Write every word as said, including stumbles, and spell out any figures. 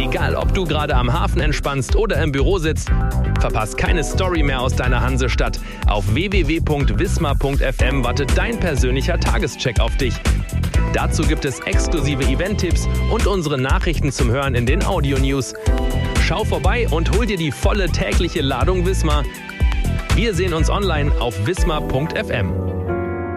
Egal, ob du gerade am Hafen entspannst oder im Büro sitzt, verpasst keine Story mehr aus deiner Hansestadt. Auf w w w punkt wismar punkt f m wartet dein persönlicher Tagescheck auf dich. Dazu gibt es exklusive Event-Tipps und unsere Nachrichten zum Hören in den Audio-News. Schau vorbei und hol dir die volle tägliche Ladung Wismar. Wir sehen uns online auf wismar punkt f m.